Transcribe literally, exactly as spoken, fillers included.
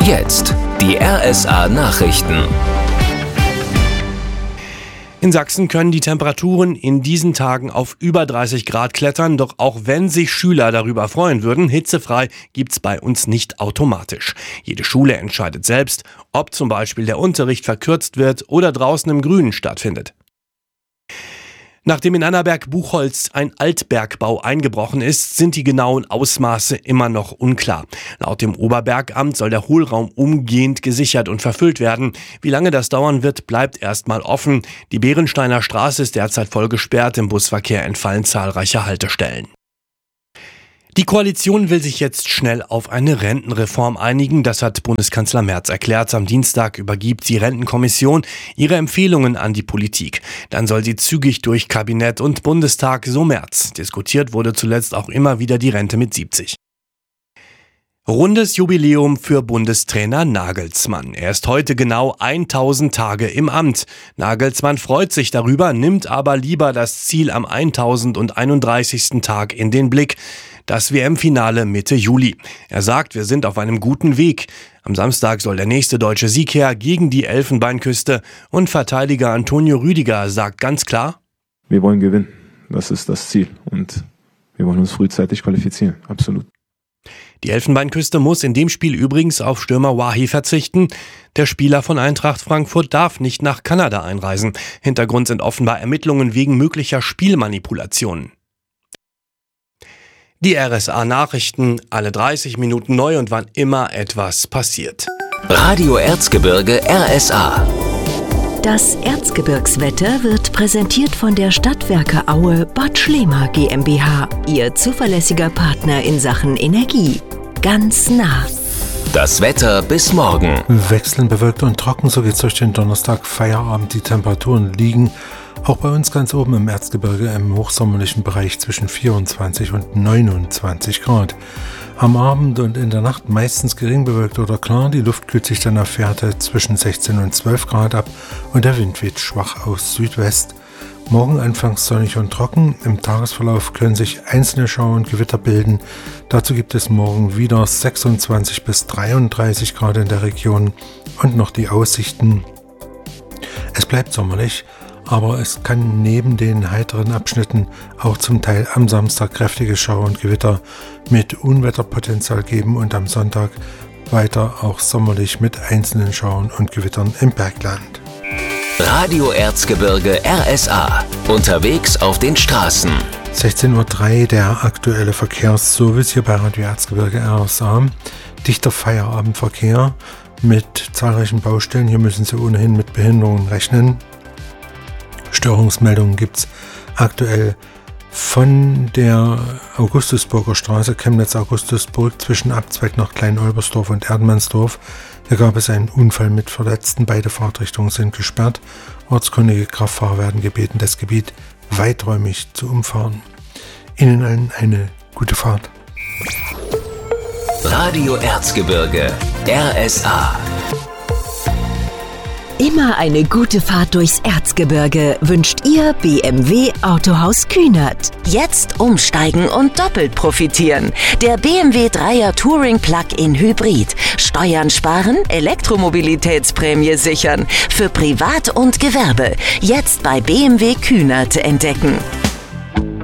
Jetzt die R S A-Nachrichten. In Sachsen können die Temperaturen in diesen Tagen auf über dreißig Grad klettern, doch auch wenn sich Schüler darüber freuen würden, hitzefrei gibt's bei uns nicht automatisch. Jede Schule entscheidet selbst, ob zum Beispiel der Unterricht verkürzt wird oder draußen im Grünen stattfindet. Nachdem in Annaberg-Buchholz ein Altbergbau eingebrochen ist, sind die genauen Ausmaße immer noch unklar. Laut dem Oberbergamt soll der Hohlraum umgehend gesichert und verfüllt werden. Wie lange das dauern wird, bleibt erstmal offen. Die Bärensteiner Straße ist derzeit voll gesperrt. Im Busverkehr entfallen zahlreiche Haltestellen. Die Koalition will sich jetzt schnell auf eine Rentenreform einigen. Das hat Bundeskanzler Merz erklärt. Am Dienstag übergibt die Rentenkommission ihre Empfehlungen an die Politik. Dann soll sie zügig durch Kabinett und Bundestag, so Merz. Diskutiert wurde zuletzt auch immer wieder die Rente mit siebzig. Rundes Jubiläum für Bundestrainer Nagelsmann. Er ist heute genau tausend Tage im Amt. Nagelsmann freut sich darüber, nimmt aber lieber das Ziel am tausendeinunddreißigsten Tag in den Blick. Das W M-Finale Mitte Juli. Er sagt, wir sind auf einem guten Weg. Am Samstag soll der nächste deutsche Sieg her gegen die Elfenbeinküste. Und Verteidiger Antonio Rüdiger sagt ganz klar: Wir wollen gewinnen. Das ist das Ziel. Und wir wollen uns frühzeitig qualifizieren. Absolut. Die Elfenbeinküste muss in dem Spiel übrigens auf Stürmer Wahi verzichten. Der Spieler von Eintracht Frankfurt darf nicht nach Kanada einreisen. Hintergrund sind offenbar Ermittlungen wegen möglicher Spielmanipulationen. Die R S A-Nachrichten, alle dreißig Minuten neu und wann immer etwas passiert. Radio Erzgebirge R S A. Das Erzgebirgswetter wird präsentiert von der Stadtwerke Aue Bad Schlema GmbH, Ihr zuverlässiger Partner in Sachen Energie. Ganz nah. Das Wetter bis morgen. Wechselnd bewölkt und trocken, so geht's durch den Donnerstag Feierabend. Die Temperaturen liegen auch bei uns ganz oben im Erzgebirge im hochsommerlichen Bereich zwischen vierundzwanzig und neunundzwanzig Grad. Am Abend und in der Nacht meistens gering bewölkt oder klar. Die Luft kühlt sich dann auf Werte zwischen sechzehn und zwölf Grad ab und der Wind weht schwach aus Südwest. Morgen anfangs sonnig und trocken. Im Tagesverlauf können sich einzelne Schauer und Gewitter bilden. Dazu gibt es morgen wieder sechsundzwanzig bis dreiunddreißig Grad in der Region und noch die Aussichten. Es bleibt sommerlich, aber es kann neben den heiteren Abschnitten auch zum Teil am Samstag kräftige Schauer und Gewitter mit Unwetterpotenzial geben und am Sonntag weiter auch sommerlich mit einzelnen Schauern und Gewittern im Bergland. Radio Erzgebirge R S A. Unterwegs auf den Straßen. sechzehn Uhr drei der aktuelle Verkehrsservice hier bei Radio Erzgebirge R S A. Dichter Feierabendverkehr mit zahlreichen Baustellen. Hier müssen Sie ohnehin mit Behinderungen rechnen. Störungsmeldungen gibt es aktuell von der Augustusburger Straße, Chemnitz-Augustusburg, zwischen Abzweig nach Klein-Olbersdorf und Erdmannsdorf. Hier gab es einen Unfall mit Verletzten. Beide Fahrtrichtungen sind gesperrt. Ortskundige Kraftfahrer werden gebeten, das Gebiet weiträumig zu umfahren. Ihnen allen eine gute Fahrt. Radio Erzgebirge R S A. Immer eine gute Fahrt durchs Erzgebirge wünscht Ihr B M W Autohaus Kühnert. Jetzt umsteigen und doppelt profitieren. Der B M W Dreier Touring Plug-in Hybrid. Steuern sparen, Elektromobilitätsprämie sichern. Für Privat und Gewerbe. Jetzt bei B M W Kühnert entdecken.